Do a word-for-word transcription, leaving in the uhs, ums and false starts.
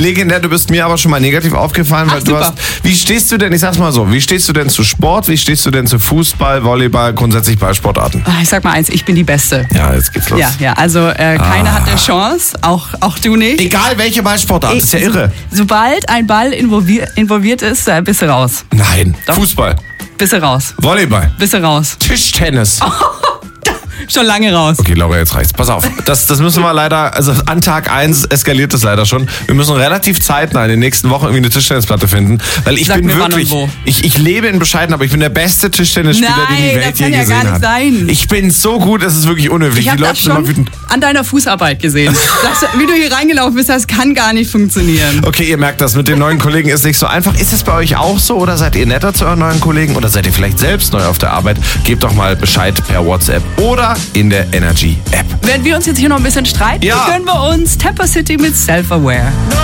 legendär. Du bist mir aber schon mal negativ aufgefallen, Ach, weil du super. hast... Wie stehst du denn, ich sag's mal so, wie stehst du denn zu Sport? Wie stehst du denn zu Fußball, Volleyball, grundsätzlich Ballsportarten? Ich sag mal eins, ich bin die Beste. Ja, jetzt geht's los. Ja, ja, also äh, keiner Ah. hat eine Chance, auch, auch du nicht. Egal welche Ballsportart, das ist ja Ich- irre. Sobald ein Ball involviert, involviert ist, äh, bist du raus. Nein, Doch. Fußball, Bist du raus. Volleyball, Bist du raus. Tischtennis. Schon lange raus. Okay, Laura, jetzt reicht's. Pass auf, das, das müssen wir leider, also an Tag eins eskaliert das leider schon. Wir müssen relativ zeitnah in den nächsten Wochen irgendwie eine Tischtennisplatte finden, weil ich Sag bin mir, wann wirklich, und wo. ich, ich lebe in Bescheiden, aber ich bin der beste Tischtennisspieler, den die Nein, Welt das je kann ja gesehen gar nicht hat. sein. Ich bin so gut, es ist wirklich unhöflich. Ich habe Die das Leute sind immer schon wütend. an deiner Fußarbeit gesehen. Das, wie du hier reingelaufen bist, das kann gar nicht funktionieren. Okay, ihr merkt das, mit den neuen Kollegen ist nicht so einfach. Ist es bei euch auch so oder seid ihr netter zu euren neuen Kollegen oder seid ihr vielleicht selbst neu auf der Arbeit? Gebt doch mal Bescheid per WhatsApp oder in der Energy App. Wenn wir uns jetzt hier noch ein bisschen streiten, Ja. gönnen wir uns Tapper City mit Self-Aware.